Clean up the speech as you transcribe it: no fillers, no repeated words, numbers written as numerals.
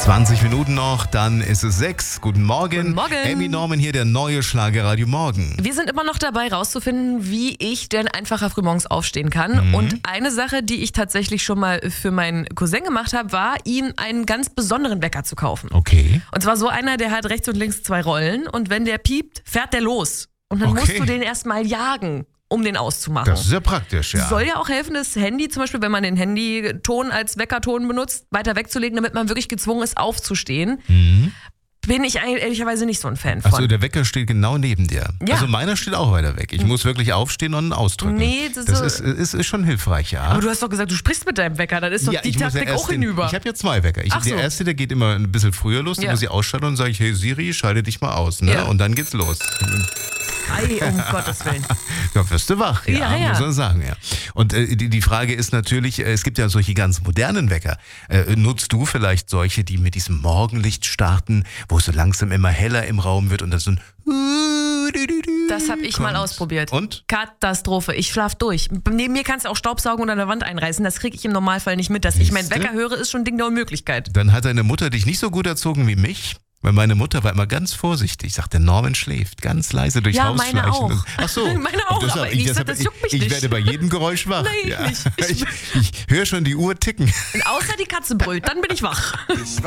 20 Minuten noch, dann ist es 6. Guten Morgen. Guten Morgen. Amy Norman hier, der neue Schlagerradio Morgen. Wir sind immer noch dabei, rauszufinden, wie ich denn einfacher frühmorgens aufstehen kann. Und eine Sache, die ich tatsächlich schon mal für meinen Cousin gemacht habe, war, ihm einen ganz besonderen Wecker zu kaufen. Okay. Und zwar so einer, der hat rechts und links 2 Rollen und wenn der piept, fährt der los. Und dann musst du den erstmal jagen, um den auszumachen. Das ist ja praktisch, ja. Soll ja auch helfen, das Handy zum Beispiel, wenn man den Handyton als Weckerton benutzt, weiter wegzulegen, damit man wirklich gezwungen ist, aufzustehen. Bin ich eigentlich ehrlicherweise nicht so ein Fan von. Achso, der Wecker steht genau neben dir. Ja. Also meiner steht auch weiter weg. Ich muss wirklich aufstehen und ihn ausdrücken. Nee, das ist schon hilfreich, ja. Aber du hast doch gesagt, du sprichst mit deinem Wecker, dann ist doch die ich muss ja Taktik erst auch hinüber. Ich habe ja 2 Wecker. Ach so. Der erste, der geht immer ein bisschen früher los, den muss ich ausschalten und sage ich, hey Siri, schalte dich mal aus. Ne? Ja. Und dann geht's los. Ei, um Gottes Willen. Da wirst du wach, Ja. muss man sagen, ja. Und die Frage ist natürlich, es gibt ja solche ganz modernen Wecker. Nutzt du vielleicht solche, die mit diesem Morgenlicht starten, wo es so langsam immer heller im Raum wird und dann so ein Das habe ich mal ausprobiert. Und? Katastrophe. Ich schlaf durch. Neben mir kannst du auch Staubsaugen und an der Wand einreißen. Das kriege ich im Normalfall nicht mit. Dass ich meinen Wecker höre, ist schon ein Ding der Unmöglichkeit. Dann hat deine Mutter dich nicht so gut erzogen wie mich. Weil meine Mutter war immer ganz vorsichtig. Sagt, der Norman schläft ganz leise durch Haus meine schleichen. auch. Ach so. Meine auch, aber ich sag, das juckt mich nicht. Ich werde bei jedem Geräusch wach. Nein, ja. nicht. Ich höre schon die Uhr ticken. Außer die Katze brüllt, dann bin ich wach.